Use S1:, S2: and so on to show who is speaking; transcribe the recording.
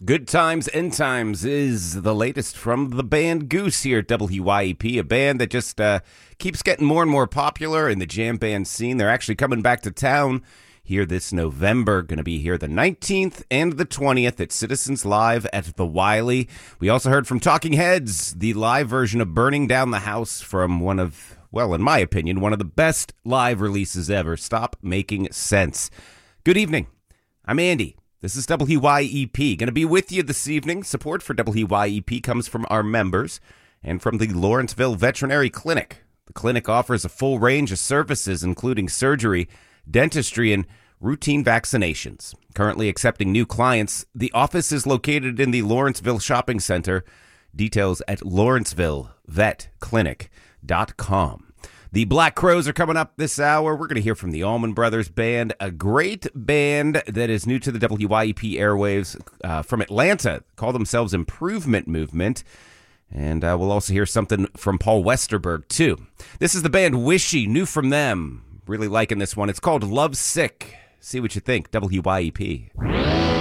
S1: Good Times, End Times is the latest from the band Goose here at WYEP, a band that just keeps getting more and more popular in the jam band scene. They're actually coming back to town here this November. Going to be here the 19th and the 20th at Citizens Live at the Wiley. We also heard from Talking Heads, the live version of Burning Down the House from one of, well, in my opinion, one of the best live releases ever, Stop Making Sense. Good evening. I'm Andy. This is WYEP. Going to be with you this evening. Support for WYEP comes from our members and from the Lawrenceville Veterinary Clinic. The clinic offers a full range of services, including surgery, dentistry, and routine vaccinations. Currently accepting new clients, the office is located in the Lawrenceville Shopping Center. Details at lawrencevillepetclinic.com. The Black Crowes are coming up this hour. We're going to hear from the Allman Brothers Band, a great band that is new to the WYEP airwaves from Atlanta. Call themselves Improvement Movement. And we'll also hear something from Paul Westerberg, too. This is the band Wishy, new from them. Really liking this one. It's called Love Sick. See what you think. WYEP.